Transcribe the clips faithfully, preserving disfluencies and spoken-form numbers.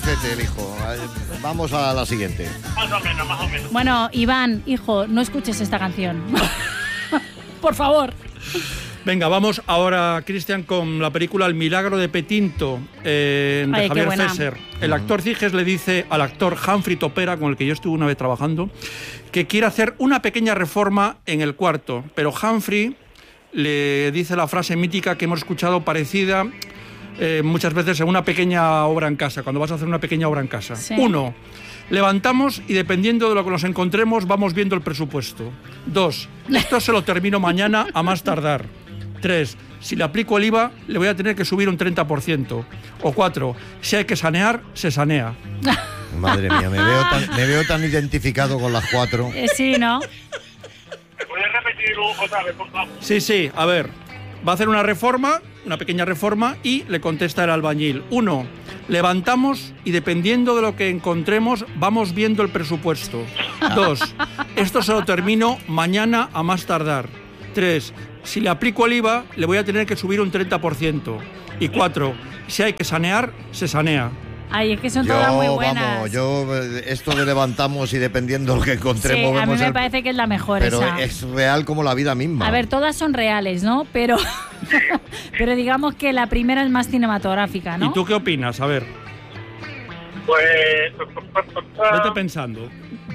falsete el hijo. Vamos a la siguiente. Más o menos, más o menos. Bueno, Iván, hijo, no escuches esta canción. Por favor. Venga, vamos ahora, Cristian, con la película El milagro de Petinto, eh, de Ay, Javier qué buena. Fesser. El actor Ciges le dice al actor Humphrey Topera, con el que yo estuve una vez trabajando, que quiere hacer una pequeña reforma en el cuarto, pero Humphrey le dice la frase mítica que hemos escuchado parecida eh, muchas veces en una pequeña obra en casa, cuando vas a hacer una pequeña obra en casa. Sí. Uno, levantamos y dependiendo de lo que nos encontremos vamos viendo el presupuesto. Dos, esto se lo termino mañana a más tardar. Tres, si le aplico el I V A le voy a tener que subir un treinta por ciento. O cuatro, si hay que sanear, se sanea. Madre mía, me veo tan, me veo tan identificado con las cuatro. Eh, sí, ¿no? ¿Me puedes repetirlo otra vez, por favor? Sí, sí, a ver, va a hacer una reforma, una pequeña reforma, y le contesta el albañil. Uno, levantamos y dependiendo de lo que encontremos, vamos viendo el presupuesto. Dos, esto se lo termino mañana a más tardar. Tres, si le aplico el I V A, le voy a tener que subir un treinta por ciento. Y cuatro, si hay que sanear, se sanea. Ay, es que son Yo, todas muy buenas. vamos, yo eh, esto de levantamos y dependiendo de lo que Sí, encontremos a mí vemos me el- parece que es la mejor pero esa. es real como la vida misma. A ver, todas son reales, ¿no? Pero, pero digamos que la primera es más cinematográfica, ¿no? ¿Y tú qué opinas? A ver, Pues... vete pensando.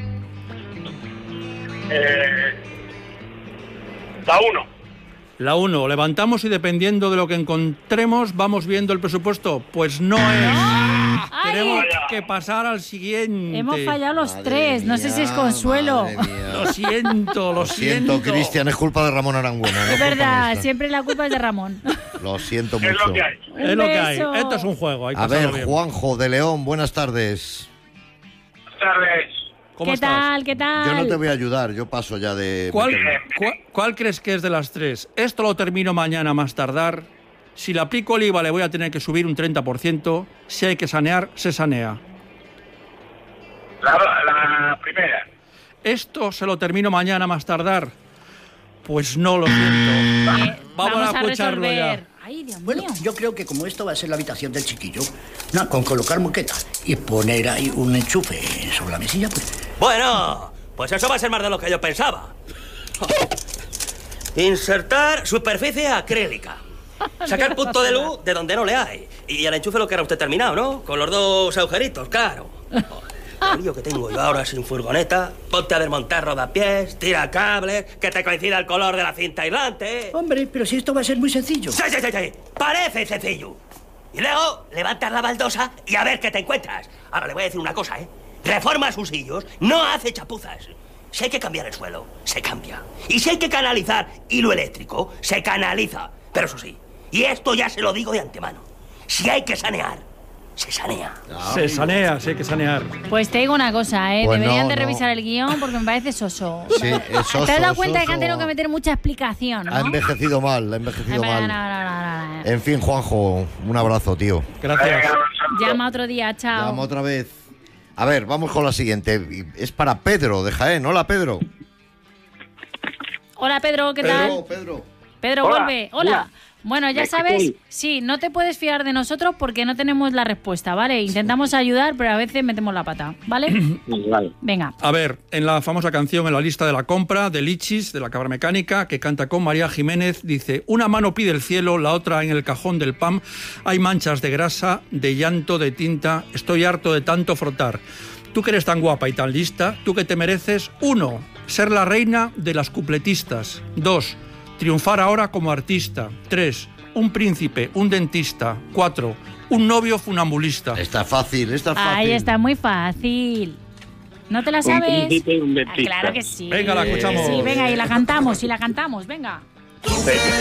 Eh, la uno. La uno, levantamos y dependiendo de lo que encontremos, vamos viendo el presupuesto. Pues no es. ¡Ay! Tenemos que pasar al siguiente. Hemos fallado los Madre tres. No sé si es mía, consuelo. madre mía. Lo siento, lo, Lo siento, Cristian, es culpa de Ramón Arangüena. no Es culpa verdad, nuestra. siempre la culpa es de Ramón. Lo siento ¿Qué es mucho. lo que hay? Es lo que hay. beso. Esto es un juego. Hay que A ver, pasarlo bien. Juanjo de León, buenas tardes. Buenas tardes. ¿Cómo ¿Qué estás? tal? ¿Qué tal? Yo no te voy a ayudar, yo paso ya de... ¿Cuál, meterme. cuál, cuál crees que es de las tres? Esto lo termino mañana a más tardar. Si le aplico el I V A le voy a tener que subir un treinta por ciento. Si hay que sanear, se sanea. La, la primera. Esto se lo termino mañana a más tardar. Pues no lo siento. Eh, Vamos a escucharlo resolver. ya. Ay, Dios Bueno, mío. yo creo que como esto va a ser la habitación del chiquillo, no, con colocar moqueta y poner ahí un enchufe sobre la mesilla, pues... Bueno, pues eso va a ser más de lo que yo pensaba. Insertar superficie acrílica. Sacar punto de luz de donde no le hay. Y el enchufe lo que era usted terminado, ¿no? Con los dos agujeritos, claro. El lío que tengo yo ahora sin furgoneta. Ponte a desmontar rodapiés, tira cables, que te coincida el color de la cinta aislante. Hombre, pero si esto va a ser muy sencillo. Sí, sí, sí, sí. Parece sencillo. Y luego levantas la baldosa y a ver qué te encuentras. Ahora le voy a decir una cosa, ¿eh? Reforma sus sillos, no hace chapuzas. Si hay que cambiar el suelo, se cambia. Y si hay que canalizar hilo eléctrico, se canaliza. Pero eso sí, y esto ya se lo digo de antemano. Si hay que sanear, se sanea. Se sanea, sí hay que sanear. Pues te digo una cosa, ¿eh? Pues Deberían no, de no. revisar el guión porque me parece soso. Sí, es soso, ¿Te has dado cuenta de que han soso. tenido que meter mucha explicación, no? Ha envejecido mal, ha envejecido No, no, mal. no, no, no, no. En fin, Juanjo, un abrazo, tío. Gracias. Llama otro día, chao. Llama otra vez. A ver, vamos con la siguiente. Es para Pedro de Jaén. Hola, Pedro. Hola, Pedro, ¿qué Pedro, tal? Pedro. Pedro, Hola. vuelve. Hola. Hola. Bueno, ya ¿Me sabes, escucháis? sí, no te puedes fiar de nosotros porque no tenemos la respuesta, ¿vale? Intentamos ayudar, pero a veces metemos la pata, ¿vale? Vale. Venga. A ver, en la famosa canción En la lista de la compra, de Lichis, de la cabra mecánica, que canta con María Jiménez, dice: una mano pide el cielo, la otra en el cajón del P A M. Hay manchas de grasa, de llanto, de tinta. Estoy harto de tanto frotar. Tú que eres tan guapa y tan lista, tú que te mereces, uno, ser la reina de las cupletistas. Dos, triunfar ahora como artista. Tres, un príncipe, un dentista. Cuatro, un novio funambulista. Está fácil, está fácil. Ahí está muy fácil. ¿No te la Un sabes? príncipe y un Ah, dentista. claro que sí. Venga, la escuchamos. Sí, venga, y la cantamos, y la cantamos, venga.